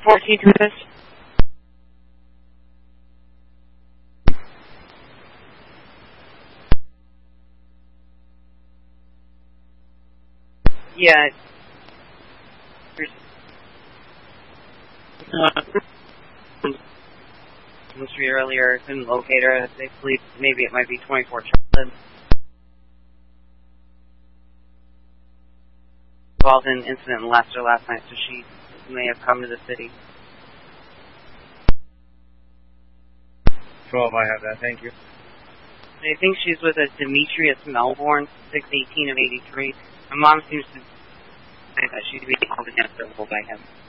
14 to this. Yeah. Supposed to be earlier, couldn't locate her. They believe maybe it might be 24 Charlotte. Involved in an incident in Leicester last night, so she may have come to the city. 12, I have that, thank you. I think she's with a Demetrius Melbourne, 618 of 83. My mom seems to think that she'd be held against her by him.